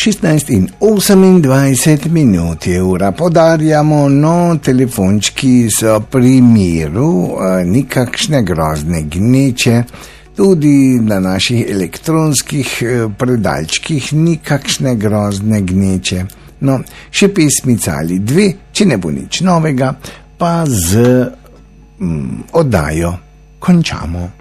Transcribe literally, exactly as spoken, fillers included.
šestnajst in osemindvajset minut je ura, podarjamo, no, telefončki so pri miru, nikakšne grozne gneče, tudi na naših elektronskih predalčkih nikakšne grozne gneče. No, še pesmica ali dve, če ne bo nič novega, pa z mm, oddajo končamo.